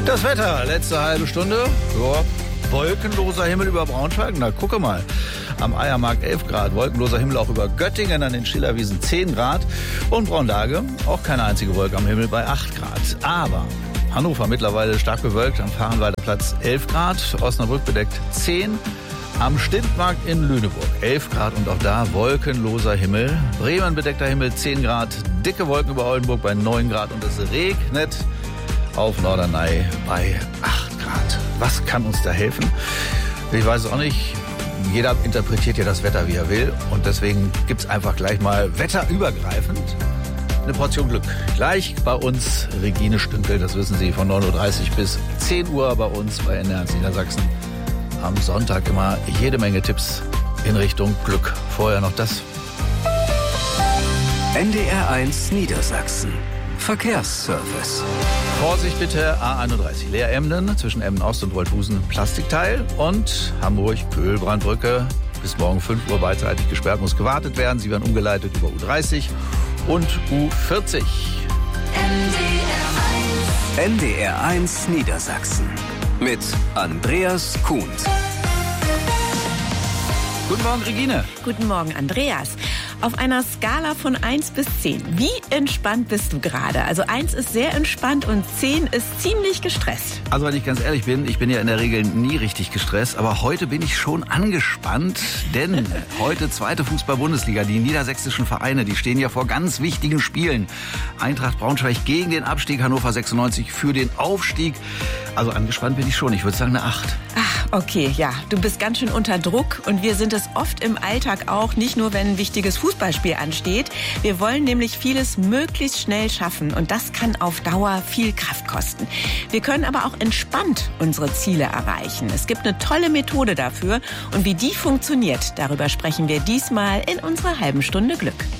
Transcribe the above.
Das Wetter, letzte halbe Stunde. Ja, wolkenloser Himmel über Braunschweig. Na, gucke mal. Am Eiermarkt 11 Grad, wolkenloser Himmel auch über Göttingen, an den Schillerwiesen 10 Grad. Und Braunlage, auch keine einzige Wolke am Himmel bei 8 Grad. Aber Hannover mittlerweile stark bewölkt, am Fahrenwalder Platz 11 Grad, Osnabrück bedeckt 10, am Stintmarkt in Lüneburg 11 Grad und auch da wolkenloser Himmel. Bremen bedeckter Himmel 10 Grad, dicke Wolken über Oldenburg bei 9 Grad und es regnet auf Norderney bei 8 Grad. Was kann uns da helfen? Ich weiß es auch nicht. Jeder interpretiert ja das Wetter, wie er will. Und deswegen gibt's einfach gleich mal wetterübergreifend eine Portion Glück. Gleich bei uns Regine Stünkel, das wissen Sie, von 9.30 Uhr bis 10 Uhr bei uns bei NDR Niedersachsen. Am Sonntag immer jede Menge Tipps in Richtung Glück. Vorher noch das. NDR1 Niedersachsen. Verkehrsservice. Vorsicht bitte, A31 Leer-Emden zwischen Emden-Ost und Wolthusen Plastikteil und Hamburg-Köhlbrandbrücke bis morgen 5 Uhr beidseitig gesperrt, muss gewartet werden. Sie werden umgeleitet über U30 und U40. NDR1 Niedersachsen mit Andreas Kuhns. Guten Morgen, Regine. Guten Morgen, Andreas. Auf einer Skala von 1 bis 10, wie entspannt bist du gerade? Also 1 ist sehr entspannt und 10 ist ziemlich gestresst. Also wenn ich ganz ehrlich bin, ich bin ja in der Regel nie richtig gestresst, aber heute bin ich schon angespannt, denn heute zweite Fußball-Bundesliga, die niedersächsischen Vereine, die stehen ja vor ganz wichtigen Spielen. Eintracht Braunschweig gegen den Abstieg, Hannover 96 für den Aufstieg. Also angespannt bin ich schon, ich würde sagen eine 8. Ach, okay, ja, du bist ganz schön unter Druck und wir sind es oft im Alltag auch, nicht nur wenn ein wichtiges Fußballspiel ansteht. Wir wollen nämlich vieles möglichst schnell schaffen und das kann auf Dauer viel Kraft kosten. Wir können aber auch entspannt unsere Ziele erreichen. Es gibt eine tolle Methode dafür und wie die funktioniert, darüber sprechen wir diesmal in unserer halben Stunde Glück.